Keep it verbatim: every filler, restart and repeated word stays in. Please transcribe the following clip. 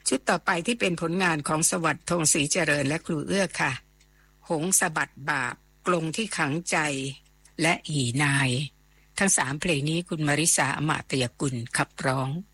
ชุดต่อไปที่เป็นผลงานของสวัสดิ์ธงศรีเจริญและครูเอื้อค่ะหงส์สะบัดบาปกลงที่ขังใจและอีนายทั้งสามเพลงนี้คุณมาริสาอมาตยกุลขับร้อง